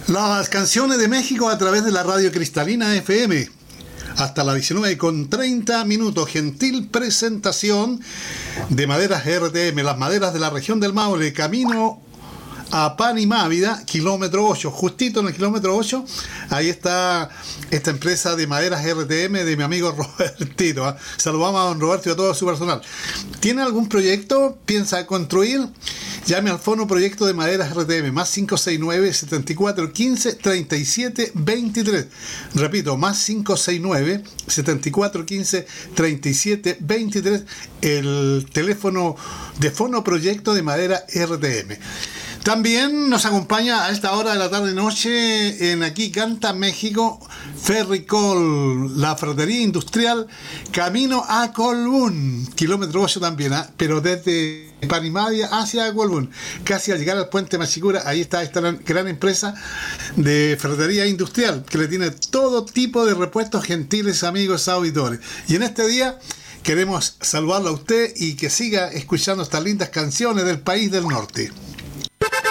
Las canciones de México a través de la radio cristalina FM. Hasta las 19:30. Gentil presentación de Maderas RTM, las maderas de la región del Maule, camino a Panimávida, kilómetro 8, justito en el kilómetro 8, ahí está esta empresa de maderas RTM de mi amigo Robertito. Saludamos a don Roberto y a todo su personal. ¿Tiene algún proyecto? ¿Piensa construir? Llame al Fono Proyecto de Maderas RTM, más 569-7415-3723. Repito, más 569-7415-3723, el teléfono de Fono Proyecto de Madera RTM. También nos acompaña a esta hora de la tarde-noche en Aquí Canta México, Ferricol, la ferretería industrial, camino a Colbún, kilómetro 8 también, pero desde Panimávida hacia Colbún, casi al llegar al puente Machicura. Ahí está esta gran empresa de ferretería industrial que le tiene todo tipo de repuestos, gentiles amigos auditores. Y en este día queremos saludarlo a usted y que siga escuchando estas lindas canciones del país del norte.